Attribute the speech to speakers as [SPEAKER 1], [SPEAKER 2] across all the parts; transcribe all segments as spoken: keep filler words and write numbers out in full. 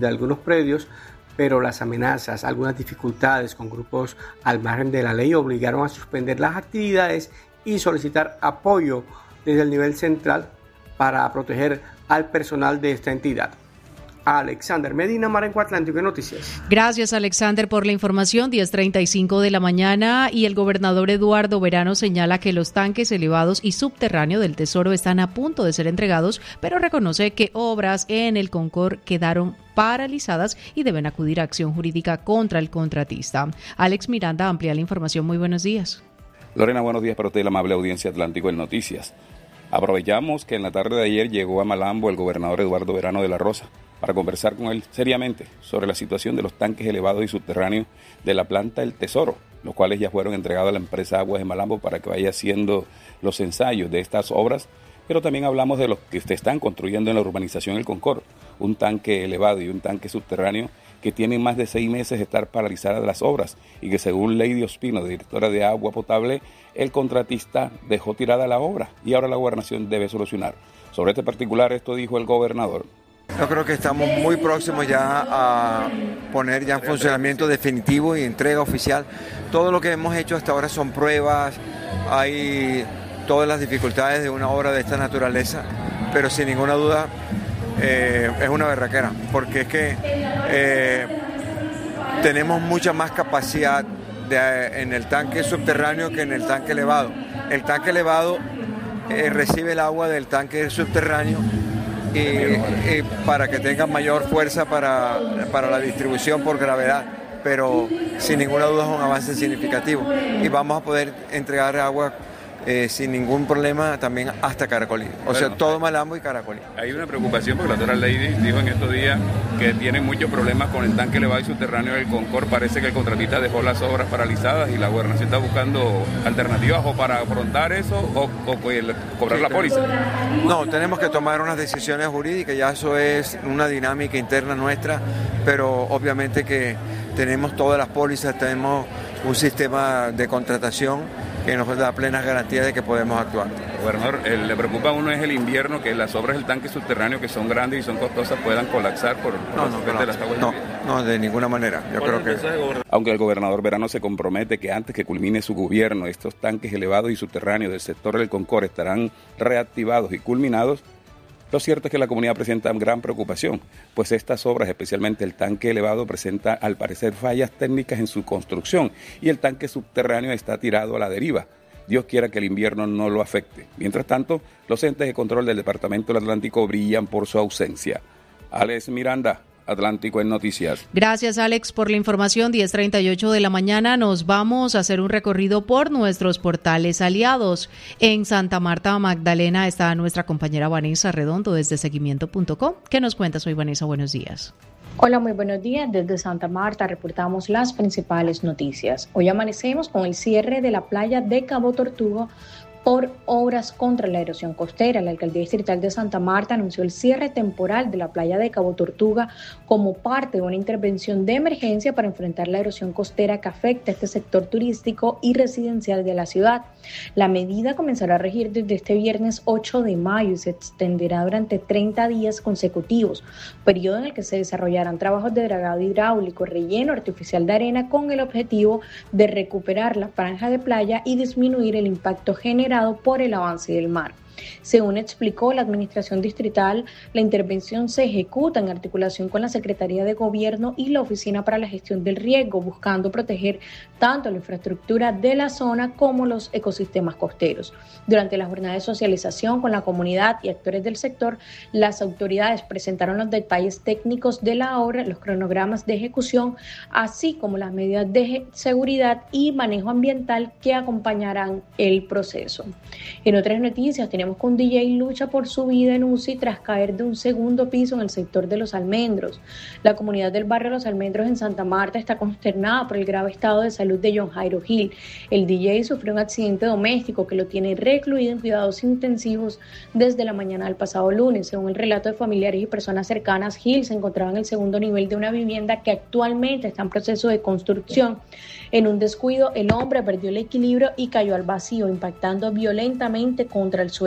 [SPEAKER 1] de algunos predios, pero las amenazas, algunas dificultades con grupos al margen de la ley obligaron a suspender las actividades y solicitar apoyo desde el nivel central para proteger al personal de esta entidad. Alexander Medina, Marenco Atlántico de Noticias.
[SPEAKER 2] Gracias, Alexander, por la información. diez treinta y cinco de la mañana y el gobernador Eduardo Verano señala que los tanques elevados y subterráneos del Tesoro están a punto de ser entregados, pero reconoce que obras en el Concord quedaron paralizadas y deben acudir a acción jurídica contra el contratista. Alex Miranda amplía la información. Muy buenos días.
[SPEAKER 3] Lorena, buenos días para usted y la amable audiencia Atlántico en Noticias. Aprovechamos que en la tarde de ayer llegó a Malambo el gobernador Eduardo Verano de la Rosa para conversar con él seriamente sobre la situación de los tanques elevados y subterráneos de la planta El Tesoro, los cuales ya fueron entregados a la empresa Aguas de Malambo para que vaya haciendo los ensayos de estas obras, pero también hablamos de los que se están construyendo en la urbanización El Concord, un tanque elevado y un tanque subterráneo que tienen más de seis meses de estar paralizadas las obras y que según Lady Ospino, directora de Agua Potable, el contratista dejó tirada la obra y ahora la gobernación debe solucionar. Sobre este particular, esto dijo el gobernador.
[SPEAKER 4] Yo creo que estamos muy próximos ya a poner ya en funcionamiento definitivo y entrega oficial. Todo lo que hemos hecho hasta ahora son pruebas, hay todas las dificultades de una obra de esta naturaleza, pero sin ninguna duda eh, es una berraquera, porque es que eh, tenemos mucha más capacidad de, en el tanque subterráneo que en el tanque elevado. El tanque elevado eh, recibe el agua del tanque subterráneo Y, y para que tengan mayor fuerza para, para la distribución por gravedad, pero sin ninguna duda es un avance significativo y vamos a poder entregar agua eh, sin ningún problema también hasta Caracolí, o bueno, sea, todo Malambo y Caracolí.
[SPEAKER 3] Hay una preocupación porque la doctora Lady dijo en estos días que tienen muchos problemas con el tanque elevado y subterráneo del Concord. Parece que el contratista dejó las obras paralizadas y la gobernación está buscando alternativas o para afrontar eso o, o el, cobrar sí, la póliza.
[SPEAKER 4] No, tenemos que tomar unas decisiones jurídicas, ya eso es una dinámica interna nuestra, pero obviamente que tenemos todas las pólizas, tenemos un sistema de contratación que nos da plenas garantías de que podemos actuar.
[SPEAKER 3] Gobernador, eh, le preocupa a uno es el invierno, que las obras del tanque subterráneo, que son grandes y son costosas, puedan colapsar por, por
[SPEAKER 4] no, no, no, de las aguas. No, no, de ninguna manera. Yo creo que...
[SPEAKER 3] Aunque el gobernador Verano se compromete que antes que culmine su gobierno, estos tanques elevados y subterráneos del sector del Concord estarán reactivados y culminados, lo cierto es que la comunidad presenta gran preocupación, pues estas obras, especialmente el tanque elevado, presenta al parecer fallas técnicas en su construcción y el tanque subterráneo está tirado a la deriva. Dios quiera que el invierno no lo afecte. Mientras tanto, los entes de control del Departamento del Atlántico brillan por su ausencia. Alex Miranda, Atlántico en Noticias.
[SPEAKER 2] Gracias, Alex, por la información. diez treinta y ocho de la mañana nos vamos a hacer un recorrido por nuestros portales aliados. En Santa Marta Magdalena está nuestra compañera Vanessa Redondo desde seguimiento punto com. ¿Qué nos cuentas hoy, Vanessa? Buenos días.
[SPEAKER 5] Hola, muy buenos días. Desde Santa Marta reportamos las principales noticias. Hoy amanecemos con el cierre de la playa de Cabo Tortuga por obras contra la erosión costera. La Alcaldía Distrital de Santa Marta anunció el cierre temporal de la playa de Cabo Tortuga como parte de una intervención de emergencia para enfrentar la erosión costera que afecta a este sector turístico y residencial de la ciudad. La medida comenzará a regir desde este viernes ocho de mayo y se extenderá durante treinta días consecutivos, periodo en el que se desarrollarán trabajos de dragado hidráulico, relleno artificial de arena con el objetivo de recuperar la franja de playa y disminuir el impacto generado por el avance del mar. Según explicó la Administración Distrital, la intervención se ejecuta en articulación con la Secretaría de Gobierno y la Oficina para la Gestión del Riesgo, buscando proteger tanto la infraestructura de la zona como los ecosistemas costeros. Durante la jornada de socialización con la comunidad y actores del sector, las autoridades presentaron los detalles técnicos de la obra, los cronogramas de ejecución, así como las medidas de seguridad y manejo ambiental que acompañarán el proceso. En otras noticias, tenemos que un D J lucha por su vida en U C I tras caer de un segundo piso en el sector de Los Almendros. La comunidad del barrio Los Almendros en Santa Marta está consternada por el grave estado de salud de John Jairo Gil. El D J sufrió un accidente doméstico que lo tiene recluido en cuidados intensivos desde la mañana del pasado lunes. Según el relato de familiares y personas cercanas, Gil se encontraba en el segundo nivel de una vivienda que actualmente está en proceso de construcción. En un descuido, el hombre perdió el equilibrio y cayó al vacío, impactando violentamente contra el suelo.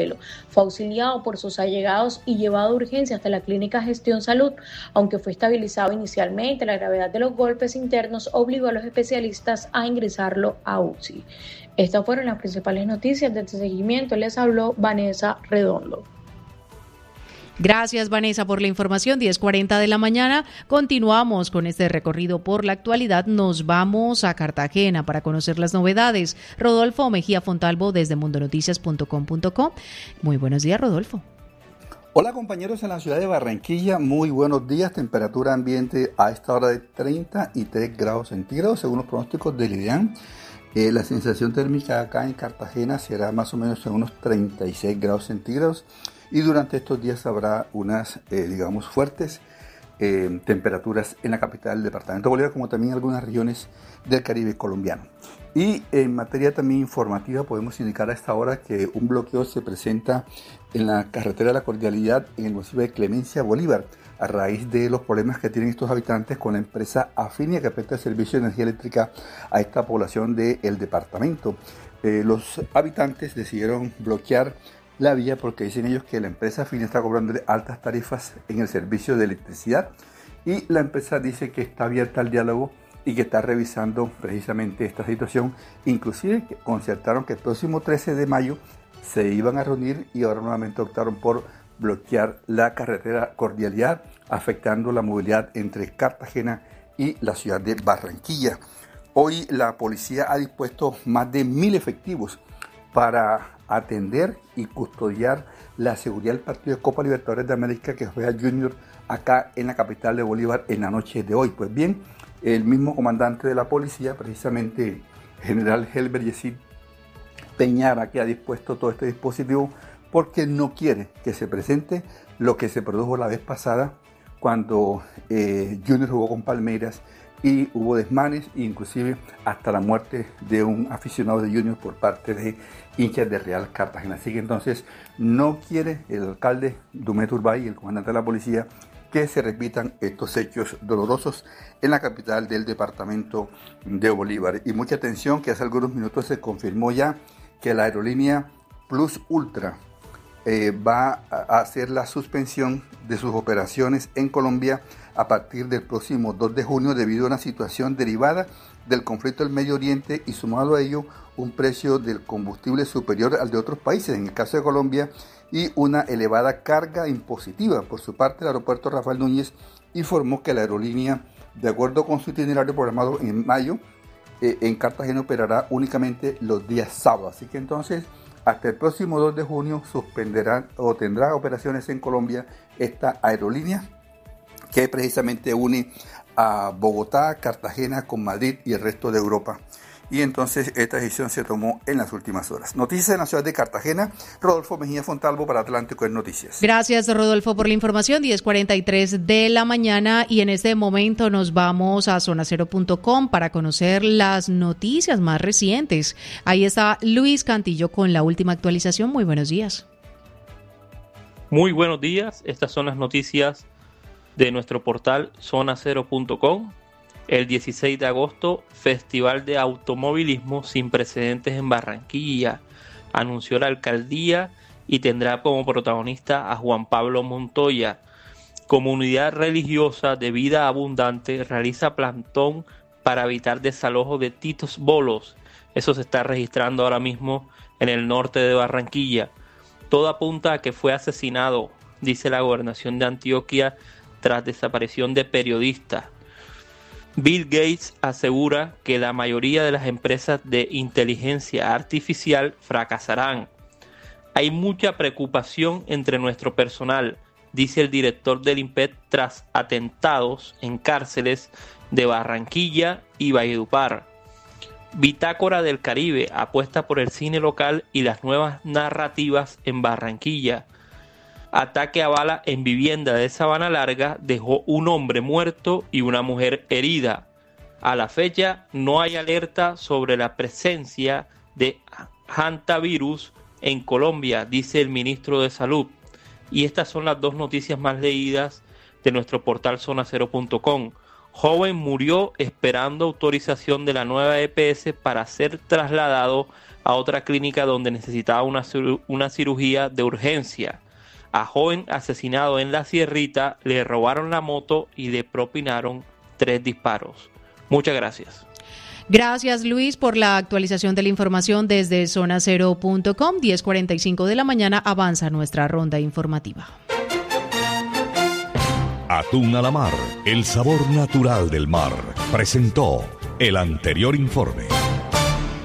[SPEAKER 5] suelo. Fue auxiliado por sus allegados y llevado a urgencia hasta la clínica Gestión Salud. Aunque fue estabilizado inicialmente, la gravedad de los golpes internos obligó a los especialistas a ingresarlo a U C I. Estas fueron las principales noticias de este seguimiento. Les habló Vanessa Redondo.
[SPEAKER 2] Gracias, Vanessa, por la información. diez cuarenta de la mañana. Continuamos con este recorrido por la actualidad. Nos vamos a Cartagena para conocer las novedades. Rodolfo Mejía Fontalvo desde mundo noticias punto com punto co. Muy buenos días, Rodolfo.
[SPEAKER 6] Hola, compañeros en la ciudad de Barranquilla. Muy buenos días. Temperatura ambiente a esta hora de treinta y tres grados centígrados, según los pronósticos del IDEAM. Eh, la sensación térmica acá en Cartagena será más o menos en unos treinta y seis grados centígrados. Y durante estos días habrá unas, eh, digamos, fuertes eh, temperaturas en la capital del departamento de Bolívar, como también en algunas regiones del Caribe colombiano. Y en materia también informativa podemos indicar a esta hora que un bloqueo se presenta en la carretera de la Cordialidad en el municipio de Clemencia, Bolívar, a raíz de los problemas que tienen estos habitantes con la empresa Afinia, que presta el servicio de energía eléctrica a esta población del departamento. Eh, los habitantes decidieron bloquear la vía porque dicen ellos que la empresa Afinia está cobrando altas tarifas en el servicio de electricidad, y la empresa dice que está abierta al diálogo y que está revisando precisamente esta situación. Inclusive que concertaron que el próximo trece de mayo se iban a reunir y ahora nuevamente optaron por bloquear la carretera Cordialidad, afectando la movilidad entre Cartagena y la ciudad de Barranquilla. Hoy la policía ha dispuesto más de mil efectivos para atender y custodiar la seguridad del partido de Copa Libertadores de América que juega Junior acá en la capital de Bolívar en la noche de hoy. Pues bien, el mismo comandante de la policía, precisamente general Helber Yesid Peñara, que ha dispuesto todo este dispositivo porque no quiere que se presente lo que se produjo la vez pasada cuando eh, Junior jugó con Palmeiras y hubo desmanes e inclusive hasta la muerte de un aficionado de Junior por parte de hinchas de Real Cartagena. Así que entonces no quiere el alcalde Dumet Urbay y el comandante de la policía que se repitan estos hechos dolorosos en la capital del departamento de Bolívar. Y mucha atención, que hace algunos minutos se confirmó ya que la aerolínea Plus Ultra eh, va a hacer la suspensión de sus operaciones en Colombia a partir del próximo dos de junio debido a una situación derivada del conflicto del Medio Oriente y sumado a ello un precio del combustible superior al de otros países, en el caso de Colombia, y una elevada carga impositiva. Por su parte, el aeropuerto Rafael Núñez informó que la aerolínea, de acuerdo con su itinerario programado en mayo, eh, en Cartagena operará únicamente los días sábados. Así que entonces, hasta el próximo dos de junio suspenderá o tendrá operaciones en Colombia esta aerolínea, que precisamente une a Bogotá, Cartagena con Madrid y el resto de Europa. Y entonces esta decisión se tomó en las últimas horas. Noticias en la ciudad de Cartagena. Rodolfo Mejía Fontalvo para Atlántico en Noticias.
[SPEAKER 2] Gracias, Rodolfo, por la información. diez cuarenta y tres de la mañana y en este momento nos vamos a zona cero punto com para conocer las noticias más recientes. Ahí está Luis Cantillo con la última actualización. Muy buenos días.
[SPEAKER 7] Muy buenos días. Estas son las noticias de nuestro portal zona cero punto com. El dieciséis de agosto, Festival de Automovilismo sin precedentes en Barranquilla, anunció la alcaldía y tendrá como protagonista a Juan Pablo Montoya. Comunidad religiosa de vida abundante realiza plantón para evitar desalojo de Titos Bolos. Eso se está registrando ahora mismo en el norte de Barranquilla. Todo apunta a que fue asesinado, dice la gobernación de Antioquia, tras desaparición de periodistas. Bill Gates asegura que la mayoría de las empresas de inteligencia artificial fracasarán. Hay mucha preocupación entre nuestro personal, dice el director del INPET tras atentados en cárceles de Barranquilla y Valledupar. Bitácora del Caribe apuesta por el cine local y las nuevas narrativas en Barranquilla. Ataque a bala en vivienda de Sabana Larga dejó un hombre muerto y una mujer herida. A la fecha no hay alerta sobre la presencia de hantavirus en Colombia, dice el ministro de Salud. Y estas son las dos noticias más leídas de nuestro portal zona cero punto com. Joven murió esperando autorización de la nueva E P S para ser trasladado a otra clínica donde necesitaba una, una cirugía de urgencia. A joven asesinado en La Sierrita le robaron la moto y le propinaron tres disparos. Muchas gracias.
[SPEAKER 2] Gracias, Luis, por la actualización de la información desde zona cero punto com. diez cuarenta y cinco de la mañana avanza nuestra ronda informativa.
[SPEAKER 8] Atún a la mar, el sabor natural del mar. Presentó el anterior informe.